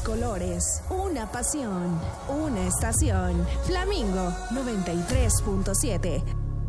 colores, una pasión, una estación. Flamingo 93.7.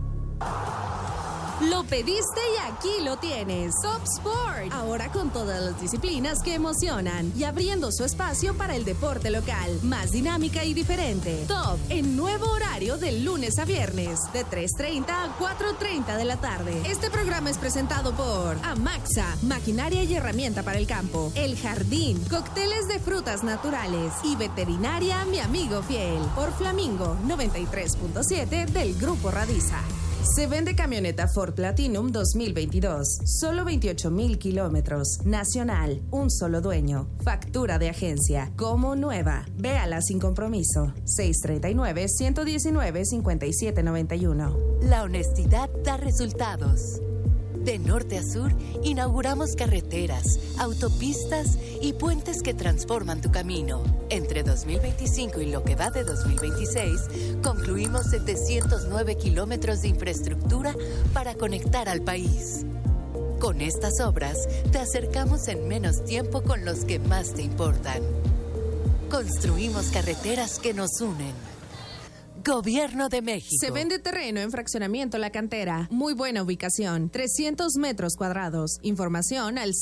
Lo pediste y aquí lo tienes. Top Sport. Ahora con todas las disciplinas que emocionan y abriendo su espacio para el deporte local. Más dinámica y diferente. Top en nuevo horario de lunes a viernes de 3:30 a 4:30 de la tarde. Este programa es presentado por Amaxa, maquinaria y herramienta para el campo. El Jardín, cócteles de frutas naturales. Y Veterinaria Mi Amigo Fiel. Por Flamingo 93.7 del Grupo Radiza. Se vende camioneta Ford Platinum 2022. Solo 28,000 kilómetros. Nacional. Un solo dueño. Factura de agencia. Como nueva. Véala sin compromiso. 639-119-5791. La honestidad da resultados. De norte a sur, inauguramos carreteras, autopistas y puentes que transforman tu camino. Entre 2025 y lo que va de 2026, concluimos 709 kilómetros de infraestructura para conectar al país. Con estas obras, te acercamos en menos tiempo con los que más te importan. Construimos carreteras que nos unen. Gobierno de México. Se vende terreno en Fraccionamiento La Cantera. Muy buena ubicación. 300 metros cuadrados. Información al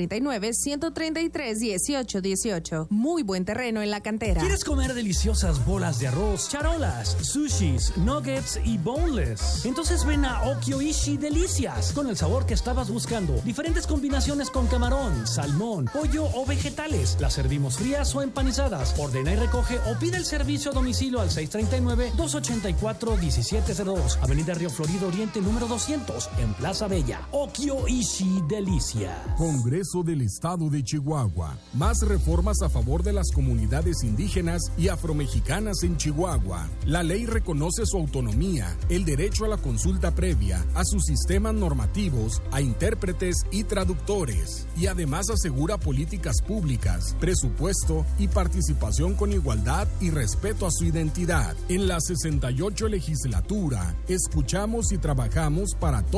639-133-1818. Muy buen terreno en La Cantera. ¿Quieres comer deliciosas bolas de arroz, charolas, sushis, nuggets y boneless? Entonces ven a Okyoishi Delicias, con el sabor que estabas buscando. Diferentes combinaciones con camarón, salmón, pollo o vegetales. Las servimos frías o empanizadas. Ordena y recoge o pide el servicio a domicilio al 639-284-1702, Avenida Río Florido Oriente, número 200, en Plaza Bella. Okyoishi Delicias. Congreso del Estado de Chihuahua. Más reformas a favor de las comunidades indígenas y afromexicanas en Chihuahua. La ley reconoce su autonomía, el derecho a la consulta previa, a sus sistemas normativos, a intérpretes y traductores. Y además asegura políticas públicas, presupuesto y participación con igualdad y respeto a su identidad. En la 68 legislatura, escuchamos y trabajamos para todos.